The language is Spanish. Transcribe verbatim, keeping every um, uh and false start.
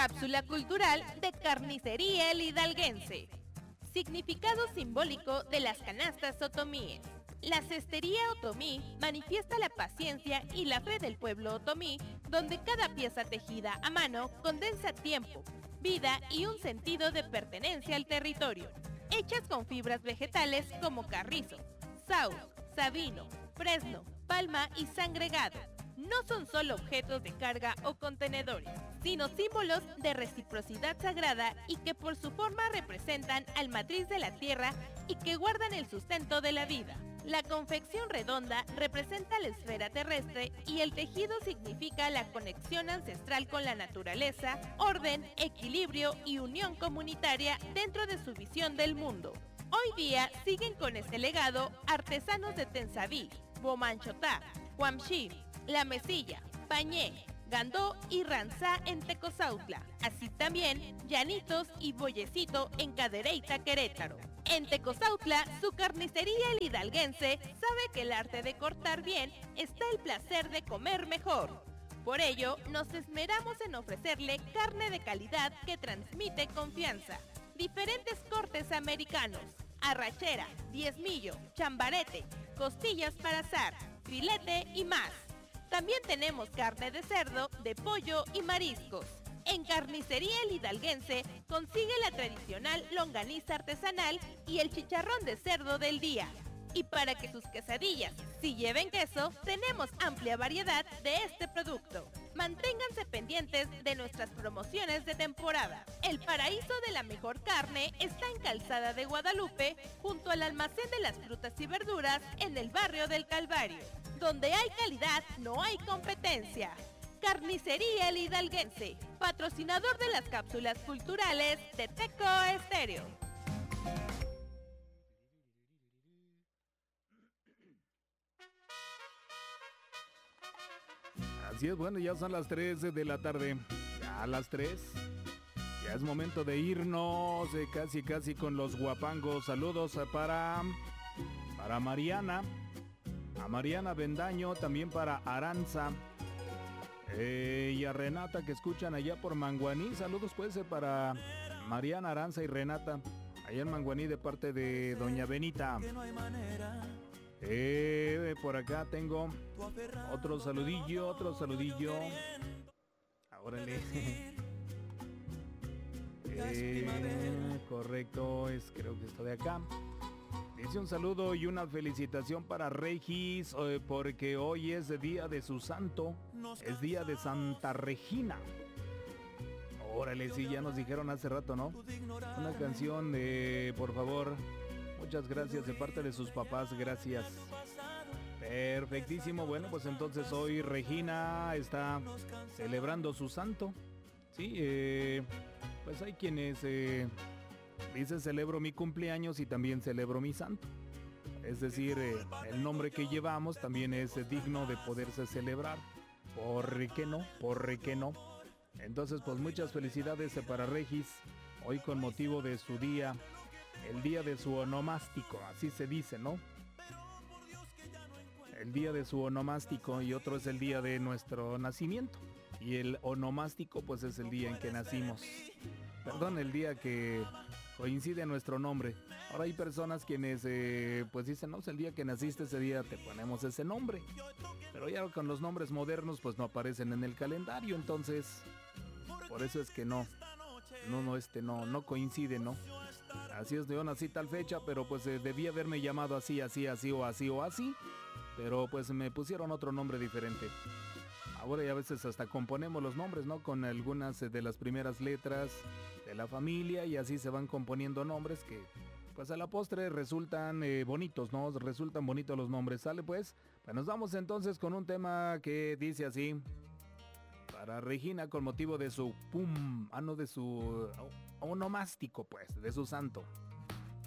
Cápsula cultural de Carnicería El Hidalguense. Significado simbólico de las canastas otomíes. La cestería otomí manifiesta la paciencia y la fe del pueblo otomí, donde cada pieza tejida a mano condensa tiempo, vida y un sentido de pertenencia al territorio. Hechas con fibras vegetales como carrizo, sauce, sabino, fresno, palma y sangregado. No son solo objetos de carga o contenedores, sino símbolos de reciprocidad sagrada y que por su forma representan al matriz de la tierra y que guardan el sustento de la vida. La confección redonda representa la esfera terrestre y el tejido significa la conexión ancestral con la naturaleza, orden, equilibrio y unión comunitaria dentro de su visión del mundo. Hoy día siguen con este legado artesanos de Tensabí, Bomanchotá, Huamxí, La Mesilla, Pañé, Gandó y Ranzá en Tecozautla, así también Llanitos y Bollecito en Cadereyta, Querétaro. En Tecozautla, su carnicería El Hidalguense sabe que el arte de cortar bien está el placer de comer mejor. Por ello, nos esmeramos en ofrecerle carne de calidad que transmite confianza. Diferentes cortes americanos, arrachera, diezmillo, chambarete, costillas para asar, filete y más. También tenemos carne de cerdo, de pollo y mariscos. En Carnicería El Hidalguense consigue la tradicional longaniza artesanal y el chicharrón de cerdo del día. Y para que sus quesadillas sí lleven queso, tenemos amplia variedad de este producto. Manténganse pendientes de nuestras promociones de temporada. El paraíso de la mejor carne está en Calzada de Guadalupe, junto al almacén de las frutas y verduras en el barrio del Calvario. Donde hay calidad, no hay competencia. Carnicería El Hidalguense, patrocinador de las cápsulas culturales de Teco Estéreo. Así es, bueno, ya son las tres de la tarde. Ya a las tres. Ya es momento de irnos eh, casi casi con los guapangos. Saludos para, para Mariana. A Mariana Bendaño, también para Aranza. Eh, y a Renata que escuchan allá por Manguaní. Saludos pues eh, para Mariana, Aranza y Renata. Allá en Manguaní de parte de Doña Benita. Eh, por acá tengo otro saludillo, otro saludillo. Órale. Eh, correcto, es creo que esto de acá. Dice un saludo y una felicitación para Regis eh, porque hoy es día de su santo, es día de Santa Regina. Órale, sí, ya nos dijeron hace rato, ¿no? Una canción de, por favor, muchas gracias de parte de sus papás, gracias. Perfectísimo, bueno, pues entonces hoy Regina está celebrando su santo. Sí, eh, pues hay quienes... Eh, Dice, celebro mi cumpleaños y también celebro mi santo. Es decir, eh, el nombre que llevamos también es eh, digno de poderse celebrar. ¿Por qué no? ¿Por qué no? Entonces, pues muchas felicidades eh, para Regis. Hoy con motivo de su día, el día de su onomástico, así se dice, ¿no? El día de su onomástico y otro es el día de nuestro nacimiento. Y el onomástico, pues es el día en que nacimos. Perdón, el día que coincide nuestro nombre. Ahora hay personas quienes eh, pues dicen, no, es el día que naciste, ese día te ponemos ese nombre. Pero ya con los nombres modernos pues no aparecen en el calendario, entonces por eso es que no, no, no, este, no, no coincide, ¿no? Así es, yo nací tal fecha, pero pues eh, debí haberme llamado así, así, así o así o así. Pero pues me pusieron otro nombre diferente. Ahora ya a veces hasta componemos los nombres, ¿no? Con algunas de las primeras letras de la familia y así se van componiendo nombres que pues a la postre resultan eh, bonitos, ¿no? Resultan bonitos los nombres. ¿Sale pues? Pues nos vamos entonces con un tema que dice así. Para Regina con motivo de su pum, ah no, de su onomástico pues, de su santo.